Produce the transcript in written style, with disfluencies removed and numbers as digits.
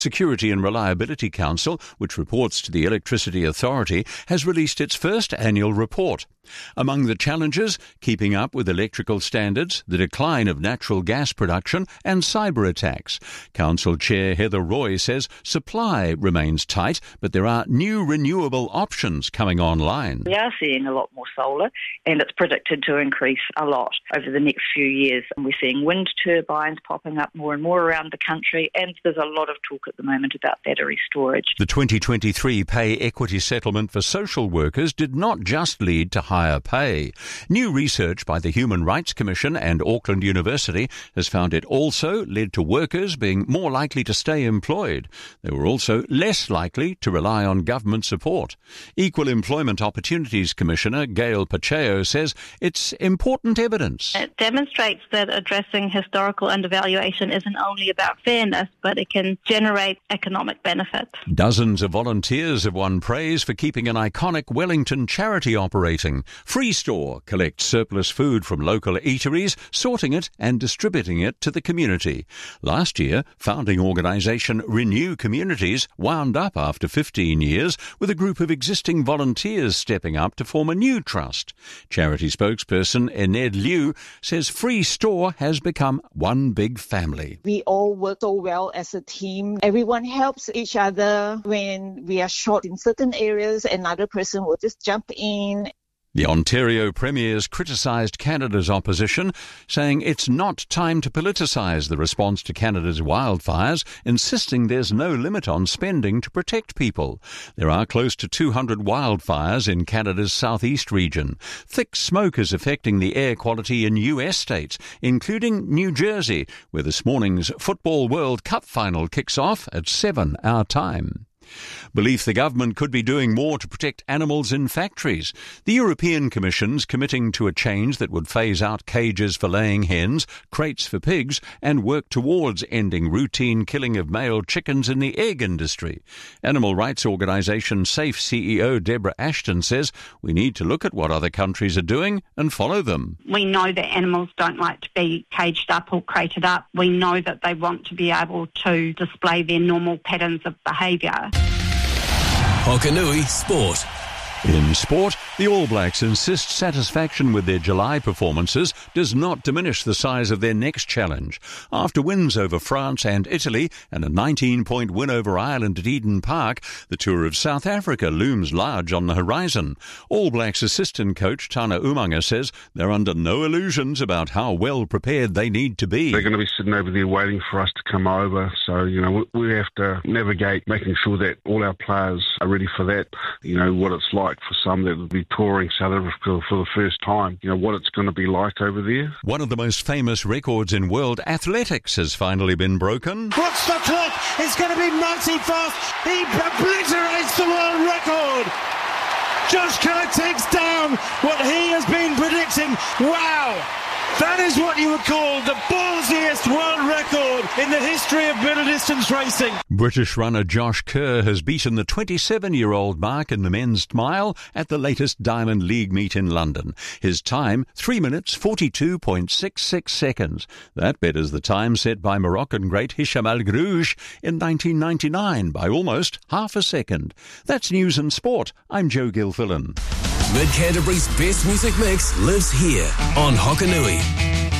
Security and Reliability Council, which reports to the Electricity Authority, has released its first annual report. Among the challenges, keeping up with electrical standards, the decline of natural gas production and cyber attacks. Council Chair Heather Roy says supply remains tight, but there are new renewable options coming online. We are seeing a lot more solar, and it's predicted to increase a lot over the next few years. And we're seeing wind turbines popping up more and more around the country, and there's a lot of talk at the moment about battery storage. The 2023 pay equity settlement for social workers did not just lead to higher pay. New research by the Human Rights Commission and Auckland University has found it also led to workers being more likely to stay employed. They were also less likely to rely on government support. Equal Employment Opportunities Commissioner Gail Pacheco says it's important evidence. It demonstrates that addressing historical undervaluation isn't only about fairness, but it can generate economic benefits. Dozens of volunteers have won praise for keeping an iconic Wellington charity operating. Free Store collects surplus food from local eateries, sorting it and distributing it to the community. Last year, founding organisation Renew Communities wound up after 15 years with a group of existing volunteers stepping up to form a new trust. Charity spokesperson Ened Liu says Free Store has become one big family. We all work so well as a team. Everyone helps each other. When we are short in certain areas, another person will just jump in. The Ontario Premier's criticised Canada's opposition, saying it's not time to politicise the response to Canada's wildfires, insisting there's no limit on spending to protect people. There are close to 200 wildfires in Canada's southeast region. Thick smoke is affecting the air quality in US states, including New Jersey, where this morning's Football World Cup final kicks off at 7 our time. Belief the government could be doing more to protect animals in factories. The European Commission's committing to a change that would phase out cages for laying hens, crates for pigs, and work towards ending routine killing of male chickens in the egg industry. Animal rights organisation SAFE CEO Deborah Ashton says we need to look at what other countries are doing and follow them. We know that animals don't like to be caged up or crated up. We know that they want to be able to display their normal patterns of behaviour. Hokanui Sport. In sport, the All Blacks insist satisfaction with their July performances does not diminish the size of their next challenge. After wins over France and Italy and a 19-point win over Ireland at Eden Park, the tour of South Africa looms large on the horizon. All Blacks assistant coach Tana Umaga says they're under no illusions about how well prepared they need to be. They're going to be sitting over there waiting for us to come over, so we have to navigate making sure that all our players are ready for that. What it's like for some that will be touring South Africa for the first time, what it's going to be like over there. One of the most famous records in world athletics has finally been broken. What's the clock? It's going to be Marty Fast. He obliterates the world record. Josh Kerr takes down what he has been predicting. Wow! That is what you would call the ballsiest world record in the history of middle distance racing. British runner Josh Kerr has beaten the 27-year-old mark in the men's mile at the latest Diamond League meet in London. His time, 3 minutes 42.66 seconds. That betters the time set by Moroccan great Hicham El Grouj in 1999 by almost half a second. That's News and Sport. I'm Joe Gilfillan. Mid-Canterbury's best music mix lives here on Hokanui.